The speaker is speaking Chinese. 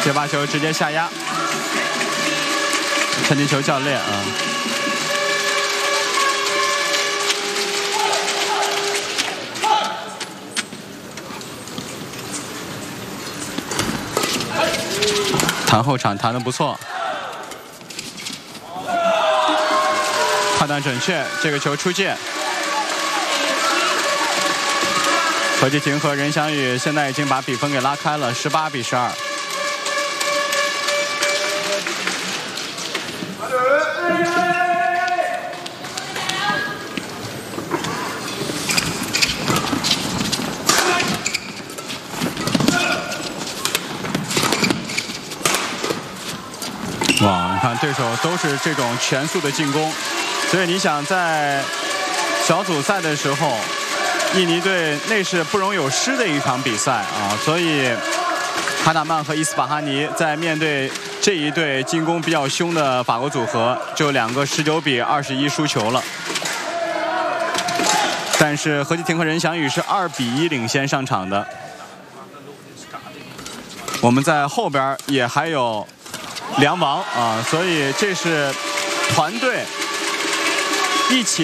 接把球直接下压，陈金球教练啊。弹后场弹得不错，判断准确，这个球出界。何继廷和任翔宇现在已经把比分给拉开了，18比12。哇，你看对手都是这种全速的进攻，所以你想在小组赛的时候，印尼队那是不容有失的一场比赛啊，所以哈纳曼和伊斯法哈尼在面对这一队进攻比较凶的法国组合，就两个19比21输球了。但是何继廷和任翔宇是2比1领先上场的。我们在后边也还有梁王啊，所以这是团队一起